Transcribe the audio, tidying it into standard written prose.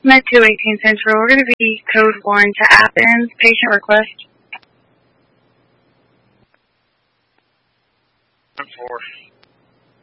Med 218 Central. We're going to be code 1 to Athens. Patient request. 4.